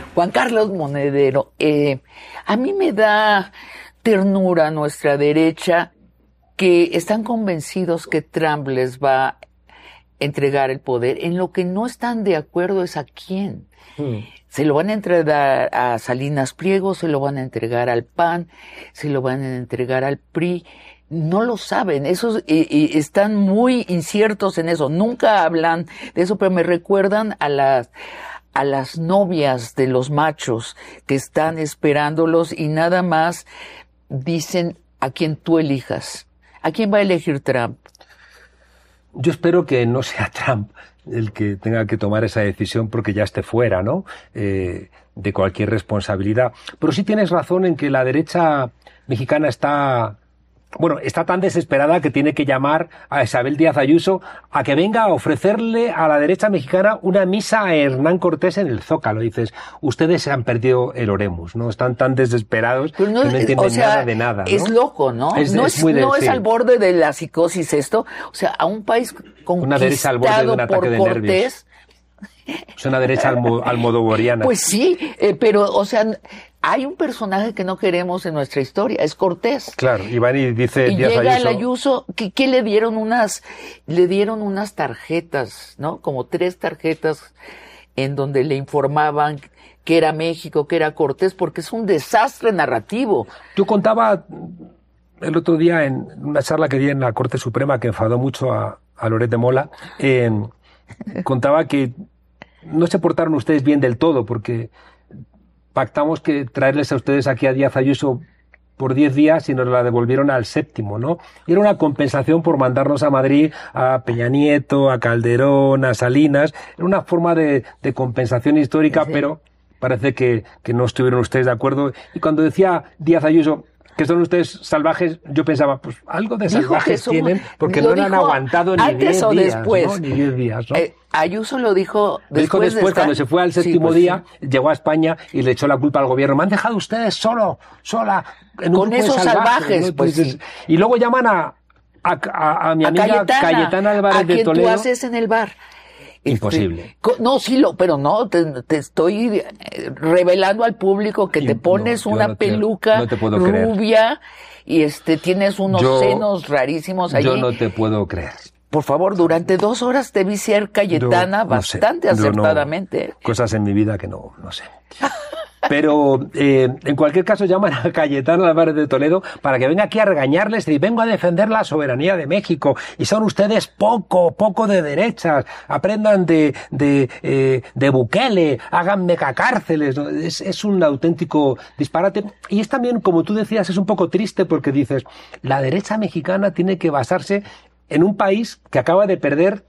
Juan Carlos Monedero, a mí me da ternura nuestra derecha, que están convencidos que Trump les va a entregar el poder. En lo que no están de acuerdo es a quién. Se lo van a entregar a Salinas Pliego, se lo van a entregar al PAN, se lo van a entregar al PRI. No lo saben, esos están muy inciertos en eso. Nunca hablan de eso, pero me recuerdan a las novias de los machos que están esperándolos y nada más dicen a quien tú elijas. ¿A quién va a elegir Trump? Yo espero que no sea Trump el que tenga que tomar esa decisión porque ya esté fuera, ¿no? De cualquier responsabilidad. Pero sí tienes razón en que la derecha mexicana está tan desesperada que tiene que llamar a Isabel Díaz Ayuso a que venga a ofrecerle a la derecha mexicana una misa a Hernán Cortés en el Zócalo. Dices, ustedes se han perdido el Oremus, ¿no? Están tan desesperados que no entienden nada de nada, ¿no? Es loco, ¿no? No es al borde de la psicosis esto. O sea, a un país conquistado una derecha al borde de un ataque de Cortés, nervios. Es una derecha almodovariana. Pues sí, pero, o sea, hay un personaje que no queremos en nuestra historia, es Cortés. Claro, y van y dice y Díaz llega Ayuso. el Ayuso, que le dieron unas tarjetas, ¿no? Como 3 tarjetas en donde le informaban que era México, que era Cortés, porque es un desastre narrativo. Yo contaba el otro día en una charla que di en la Corte Suprema que enfadó mucho a Loret de Mola, contaba que no se portaron ustedes bien del todo, porque pactamos que traerles a ustedes aquí a Díaz Ayuso por 10 días y nos la devolvieron al 7º, ¿no? Y era una compensación por mandarnos a Madrid a Peña Nieto, a Calderón, a Salinas. Era una forma de compensación histórica, sí. Pero parece que no estuvieron ustedes de acuerdo. Y cuando decía Díaz Ayuso que son ustedes salvajes, yo pensaba, pues algo de salvajes tienen, porque no han aguantado ni 10 días, después. ¿no? Ni 10 días, ¿no? Ayuso lo dijo después cuando se fue al 7º día, llegó a España y le echó la culpa al gobierno. Me han dejado ustedes sola, en un con esos salvajes, ¿no? Pues sí. Y luego llaman a mi amiga Cayetana Álvarez de Toledo. ¿A quien tú haces en el bar? Imposible. No, sí, pero no, te estoy revelando al público que te pones una peluca rubia y tienes unos senos rarísimos allí. Yo no te puedo creer. Por favor, durante 2 horas te vi ser Cayetana bastante acertadamente. Cosas en mi vida que no sé. Pero en cualquier caso llaman a Cayetano Álvarez de Toledo para que venga aquí a regañarles y vengo a defender la soberanía de México y son ustedes poco de derechas, aprendan de Bukele, hagan megacárceles, ¿no? Es un auténtico disparate y es también, como tú decías, es un poco triste porque dices, la derecha mexicana tiene que basarse en un país que acaba de perder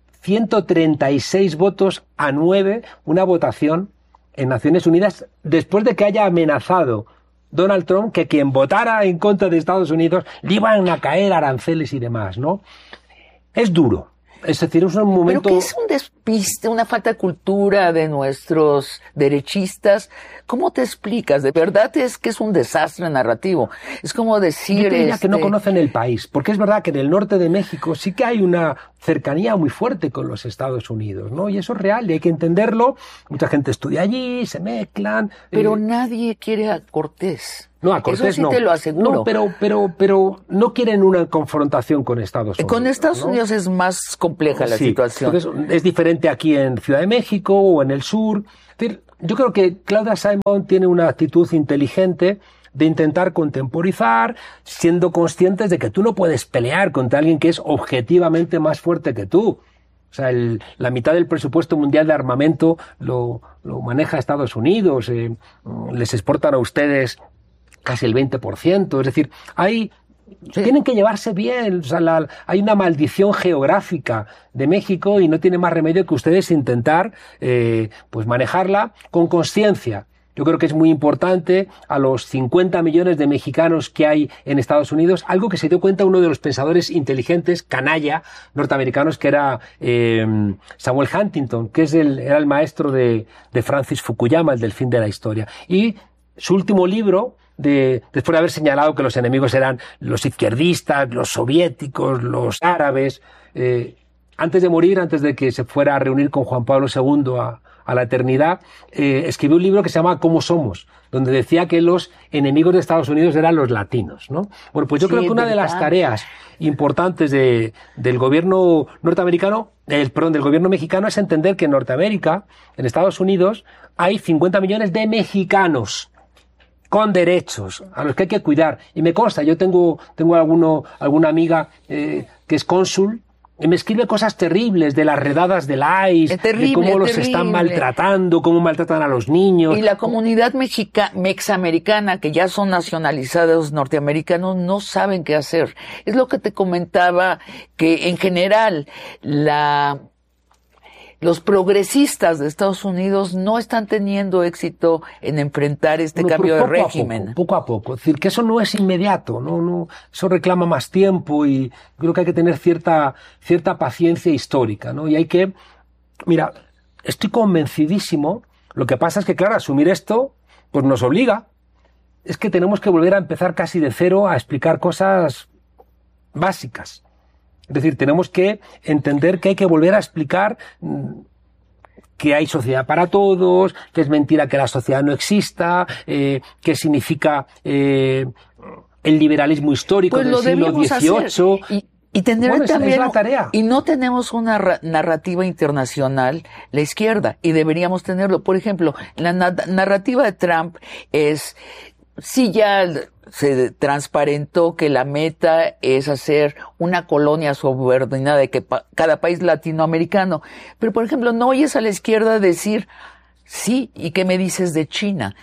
136 votos a 9, una votación en Naciones Unidas, después de que haya amenazado Donald Trump que quien votara en contra de Estados Unidos le iban a caer aranceles y demás, ¿no? Es duro. Es decir, es un momento... Pero que es un despiste, una falta de cultura de nuestros derechistas. ¿Cómo te explicas? De verdad es que es un desastre narrativo. Es como decir... Yo te diría que no conocen el país, porque es verdad que en el norte de México sí que hay una cercanía muy fuerte con los Estados Unidos, ¿no? Y eso es real y hay que entenderlo. Mucha gente estudia allí, se mezclan... Pero nadie quiere a Cortés. No, a Cortés eso sí te lo aseguro. No, pero no quieren una confrontación con Estados Unidos. Con Estados Unidos es más compleja la situación. Entonces, es diferente aquí en Ciudad de México o en el sur. Es decir, yo creo que Claudia Sheinbaum tiene una actitud inteligente de intentar contemporizar, siendo conscientes de que tú no puedes pelear contra alguien que es objetivamente más fuerte que tú. O sea, la mitad del presupuesto mundial de armamento lo maneja Estados Unidos. Les exportan a ustedes casi el 20%, es decir, tienen que llevarse bien, o sea, hay una maldición geográfica de México y no tiene más remedio que ustedes intentar pues manejarla con consciencia. Yo creo que es muy importante a los 50 millones de mexicanos que hay en Estados Unidos, algo que se dio cuenta uno de los pensadores inteligentes, canalla, norteamericanos, que era Samuel Huntington, que era el maestro de Francis Fukuyama, el del fin de la historia. Y su último libro, después de haber señalado que los enemigos eran los izquierdistas, los soviéticos, los árabes, antes de morir, antes de que se fuera a reunir con Juan Pablo II a a la eternidad, escribió un libro que se llama ¿Cómo somos?, donde decía que los enemigos de Estados Unidos eran los latinos, ¿no? Bueno, pues yo creo que una de las tareas importantes del gobierno norteamericano, del gobierno mexicano, es entender que en Norteamérica, en Estados Unidos, hay 50 millones de mexicanos con derechos, a los que hay que cuidar. Y me consta, yo tengo alguna amiga que es cónsul, y me escribe cosas terribles de las redadas del ICE, de cómo los están maltratando, cómo maltratan a los niños. Y la comunidad mexamericana, que ya son nacionalizados norteamericanos, no saben qué hacer. Es lo que te comentaba, que en general los progresistas de Estados Unidos no están teniendo éxito en enfrentar cambio de régimen. Poco a poco. Es decir, que eso no es inmediato, no, eso reclama más tiempo y creo que hay que tener cierta paciencia histórica, ¿no? Y hay que, mira, estoy convencidísimo, lo que pasa es que, claro, asumir esto, pues nos obliga, es que tenemos que volver a empezar casi de cero a explicar cosas básicas. Es decir, tenemos que entender que hay que volver a explicar que hay sociedad para todos, que es mentira que la sociedad no exista, qué significa el liberalismo histórico del siglo XVIII. Y tener también, es la tarea. Y no tenemos una narrativa internacional, la izquierda, y deberíamos tenerlo. Por ejemplo, la narrativa de Trump es, sí, ya se transparentó que la meta es hacer una colonia subordinada de cada país latinoamericano. Pero, por ejemplo, no oyes a la izquierda decir, sí, ¿y qué me dices de China?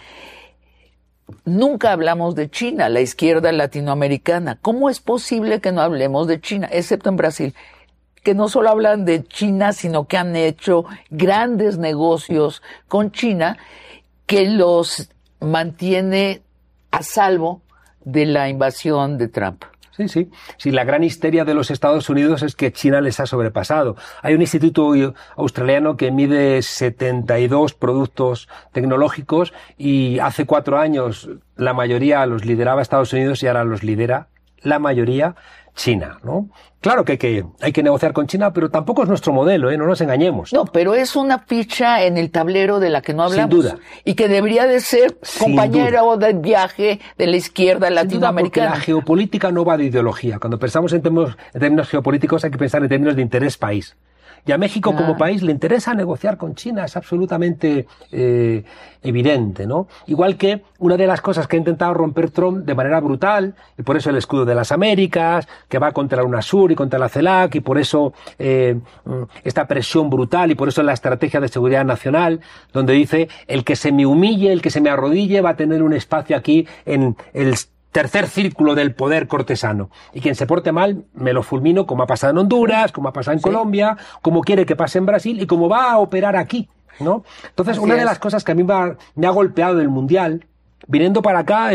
Nunca hablamos de China, la izquierda latinoamericana. ¿Cómo es posible que no hablemos de China, excepto en Brasil? Que no solo hablan de China, sino que han hecho grandes negocios con China que los mantiene a salvo de la invasión de Trump. Sí, la gran histeria de los Estados Unidos es que China les ha sobrepasado. Hay un instituto australiano que mide 72 productos tecnológicos y hace 4 años la mayoría los lideraba Estados Unidos y ahora los lidera la mayoría China, ¿no? Claro que hay que negociar con China, pero tampoco es nuestro modelo, no nos engañemos. No, pero es una ficha en el tablero de la que no hablamos. Sin duda. Y que debería de ser compañero de viaje de la izquierda latinoamericana. Porque la geopolítica no va de ideología. Cuando pensamos en términos geopolíticos hay que pensar en términos de interés país. Y a México como país le interesa negociar con China, es absolutamente evidente, ¿no? Igual que una de las cosas que ha intentado romper Trump de manera brutal, y por eso el escudo de las Américas, que va contra la UNASUR y contra la CELAC, y por eso esta presión brutal, y por eso la estrategia de seguridad nacional, donde dice, el que se me humille, el que se me arrodille, va a tener un espacio aquí en el tercer círculo del poder cortesano. Y quien se porte mal, me lo fulmino, como ha pasado en Honduras, como ha pasado en Colombia, como quiere que pase en Brasil y como va a operar aquí, ¿no? Entonces, una de las cosas que a mí me ha golpeado del Mundial, viniendo para acá,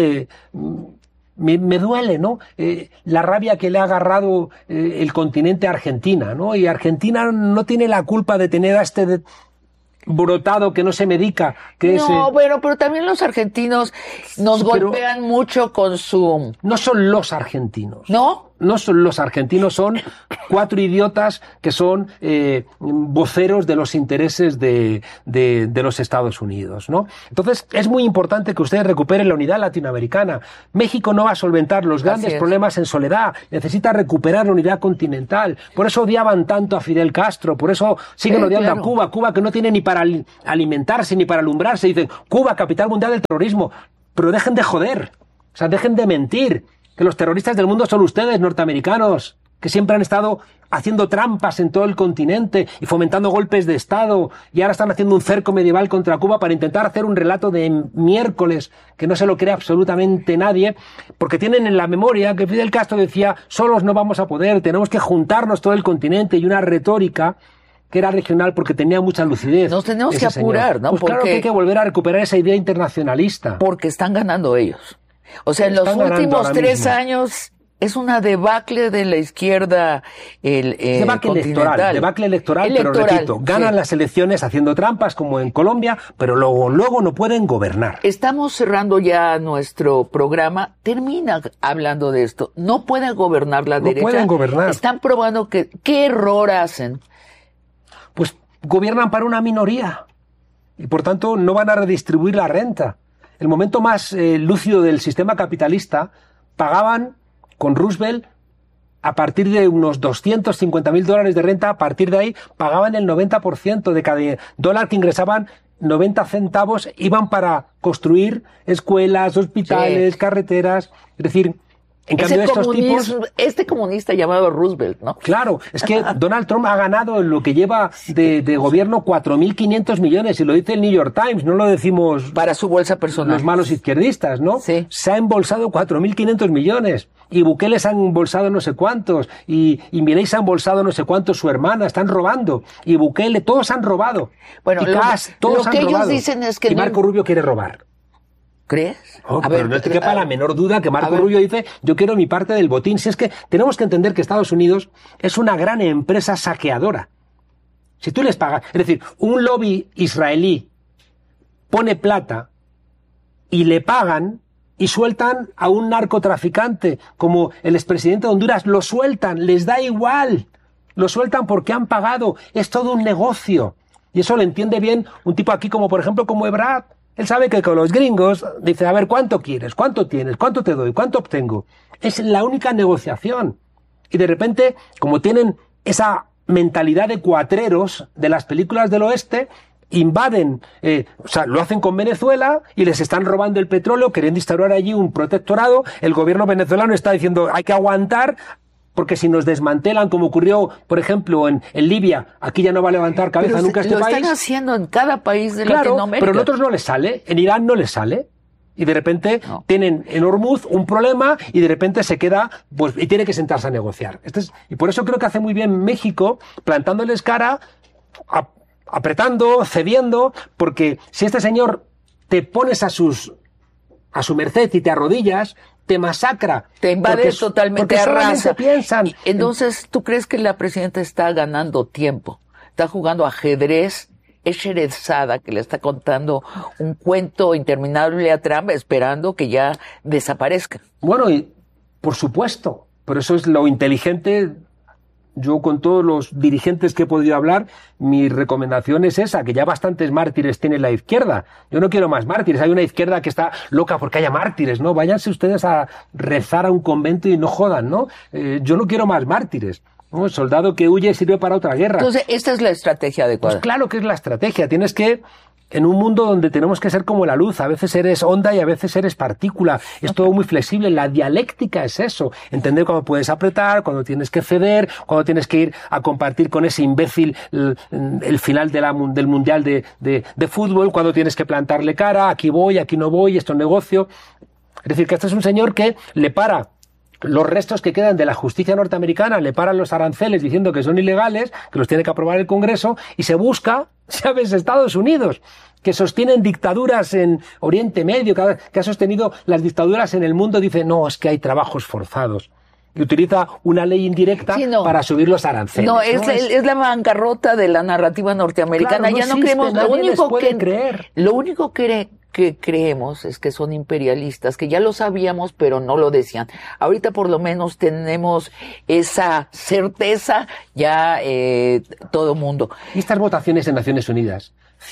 me duele, ¿no? La rabia que le ha agarrado el continente a Argentina, ¿no? Y Argentina no tiene la culpa de tener a este brotado que no se medica. Bueno, pero también los argentinos nos golpean mucho con su... No son los argentinos. ¿No? No son los argentinos, son 4 idiotas que son voceros de los intereses de los Estados Unidos, ¿no? Entonces, es muy importante que ustedes recuperen la unidad latinoamericana. México no va a solventar los grandes problemas en soledad. Necesita recuperar la unidad continental. Por eso odiaban tanto a Fidel Castro, por eso siguen odiando a Cuba. Cuba que no tiene ni para alimentarse ni para alumbrarse. Dicen, Cuba, capital mundial del terrorismo. Pero dejen de joder. O sea, dejen de mentir. Que los terroristas del mundo son ustedes, norteamericanos, que siempre han estado haciendo trampas en todo el continente y fomentando golpes de Estado, y ahora están haciendo un cerco medieval contra Cuba para intentar hacer un relato de miércoles que no se lo cree absolutamente nadie, porque tienen en la memoria que Fidel Castro decía, solos no vamos a poder, tenemos que juntarnos todo el continente, y una retórica que era regional porque tenía mucha lucidez. Nos tenemos que apurar, ¿no? Pues claro que hay que volver a recuperar esa idea internacionalista. Porque están ganando ellos. O sea, en los últimos 3 años es una debacle de la izquierda debacle electoral, pero repito, ganan las elecciones haciendo trampas como en Colombia, pero luego no pueden gobernar. Estamos cerrando ya nuestro programa. Termina hablando de esto. No pueden gobernar la derecha. No pueden gobernar. Están probando que... ¿Qué error hacen? Pues gobiernan para una minoría. y por tanto no van a redistribuir la renta. El momento más lúcido del sistema capitalista, pagaban con Roosevelt a partir de unos $250.000 de renta, a partir de ahí pagaban el 90% de cada dólar que ingresaban. 90 centavos iban para construir escuelas, hospitales, carreteras. Es decir, en cambio estos tipos... Este comunista llamado Roosevelt, ¿no? Claro, es que Donald Trump ha ganado en lo que lleva de gobierno 4.500 millones, y lo dice el New York Times, no lo decimos... Para su bolsa personal. Los malos izquierdistas, ¿no? Sí. Se ha embolsado 4.500 millones, y Bukele se han embolsado no sé cuántos, y Milei se ha embolsado no sé cuántos, su hermana, están robando, y Bukele, todos han robado. Bueno, y Kass, todos lo que han robado. ellos dicen es que... Y Marco Rubio quiere robar. ¿Crees? Oh, pero no te quepa la menor duda que Marco Rubio dice, yo quiero mi parte del botín. Si es que tenemos que entender que Estados Unidos es una gran empresa saqueadora. Si tú les pagas, es decir, un lobby israelí pone plata y le pagan y sueltan a un narcotraficante como el expresidente de Honduras, lo sueltan, les da igual, lo sueltan porque han pagado, es todo un negocio. Y eso lo entiende bien un tipo aquí como, por ejemplo, como Ebrard. Él sabe que con los gringos dice, a ver, ¿cuánto quieres? ¿Cuánto tienes? ¿Cuánto te doy? ¿Cuánto obtengo? Es la única negociación. Y de repente, como tienen esa mentalidad de cuatreros de las películas del oeste, invaden, o sea, lo hacen con Venezuela y les están robando el petróleo, queriendo instaurar allí un protectorado. El gobierno venezolano está diciendo, hay que aguantar, porque si nos desmantelan, como ocurrió, por ejemplo, en Libia, aquí ya no va a levantar cabeza nunca este país. Lo están haciendo en cada país de Latinoamérica. Pero en otros no les sale, en Irán no les sale. Y de repente tienen en Hormuz un problema y de repente se queda, pues, y tiene que sentarse a negociar. Y por eso creo que hace muy bien México, plantándoles cara, apretando, cediendo, porque si este señor te pones a su merced y te arrodillas, te masacra. Te invade totalmente, arrasa. Piensan. Entonces, ¿tú crees que la presidenta está ganando tiempo? Está jugando ajedrez, es Sherezada que le está contando un cuento interminable a Trump, esperando que ya desaparezca. Bueno, y por supuesto, pero eso es lo inteligente. Yo con todos los dirigentes que he podido hablar, mi recomendación es esa, que ya bastantes mártires tiene la izquierda. Yo no quiero más mártires, hay una izquierda que está loca porque haya mártires, ¿no? Váyanse ustedes a rezar a un convento y no jodan, ¿no? Yo no quiero más mártires, ¿no? El soldado que huye sirve para otra guerra. Entonces, esta es la estrategia adecuada. Pues claro que es la estrategia, tienes que... En un mundo donde tenemos que ser como la luz, a veces eres onda y a veces eres partícula, es todo muy flexible, la dialéctica es eso, entender cuándo puedes apretar, cuándo tienes que ceder, cuándo tienes que ir a compartir con ese imbécil el final del Mundial de fútbol, cuándo tienes que plantarle cara, aquí voy, aquí no voy, esto es negocio. Es decir, que este es un señor que le para los restos que quedan de la justicia norteamericana, le paran los aranceles diciendo que son ilegales, que los tiene que aprobar el Congreso, y se busca, ¿sabes?, Estados Unidos, que sostienen dictaduras en Oriente Medio, que ha sostenido las dictaduras en el mundo, dice, no, es que hay trabajos forzados. Y utiliza una ley indirecta para subir los aranceles. No, es la bancarrota de la narrativa norteamericana. Claro, ya no creemos. Lo único que creemos es que son imperialistas, que ya lo sabíamos, pero no lo decían. Ahorita por lo menos tenemos esa certeza, ya todo mundo. Y estas votaciones en Naciones Unidas,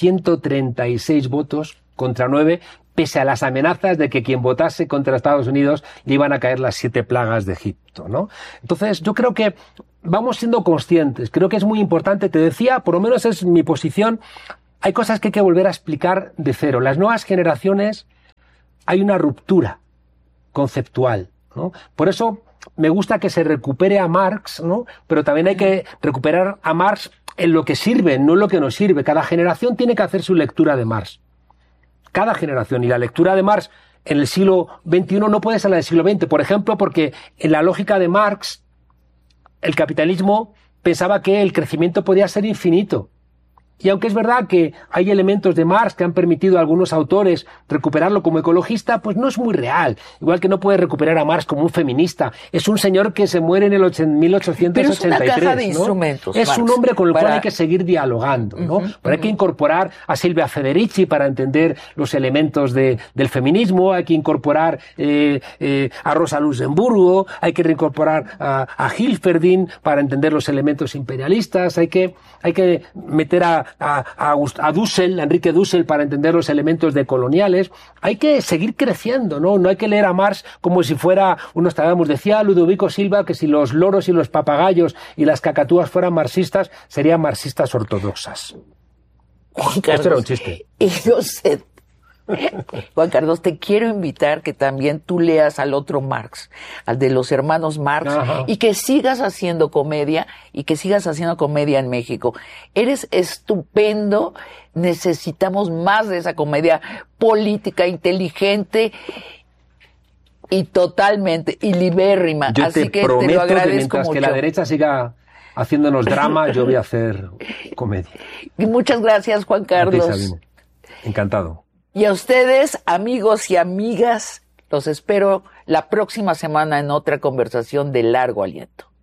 136 votos contra 9, pese a las amenazas de que quien votase contra Estados Unidos le iban a caer las 7 plagas de Egipto, ¿no? Entonces, yo creo que vamos siendo conscientes, creo que es muy importante, te decía, por lo menos es mi posición, hay cosas que hay que volver a explicar de cero. Las nuevas generaciones, hay una ruptura conceptual, ¿no? Por eso me gusta que se recupere a Marx, ¿no? Pero también hay que recuperar a Marx en lo que sirve, no en lo que no sirve. Cada generación tiene que hacer su lectura de Marx. Cada generación. Y la lectura de Marx en el siglo XXI no puede ser la del siglo XX. Por ejemplo, porque en la lógica de Marx, el capitalismo pensaba que el crecimiento podía ser infinito. Y aunque es verdad que hay elementos de Marx que han permitido a algunos autores recuperarlo como ecologista, pues no es muy real. Igual que no puede recuperar a Marx como un feminista. Es un señor que se muere en el 1883. Pero es una caja de instrumentos, es Marx, un hombre con el cual hay que seguir dialogando, ¿no? Pero hay que incorporar a Silvia Federici para entender los elementos del feminismo, hay que incorporar a Rosa Luxemburgo, hay que reincorporar a Hilferding para entender los elementos imperialistas, hay que meter a a Dussel, a Enrique Dussel, para entender los elementos decoloniales. Hay que seguir creciendo, ¿no? No hay que leer a Marx como si fuera un Nostradamus. Decía Ludovico Silva que si los loros y los papagayos y las cacatúas fueran marxistas, serían marxistas ortodoxas. Juan Carlos, esto era un chiste. Y yo sé, Juan Carlos, te quiero invitar que también tú leas al otro Marx, al de los hermanos Marx, Ajá. y que sigas haciendo comedia, en México. Eres estupendo, necesitamos más de esa comedia política, inteligente y totalmente, y libérrima. Yo Así te que te prometo lo que agradezco mientras mucho. que la derecha siga haciéndonos drama, yo voy a hacer comedia. Y muchas gracias, Juan A ti, Carlos. Sabine. Encantado. Y a ustedes, amigos y amigas, los espero la próxima semana en otra conversación de largo aliento.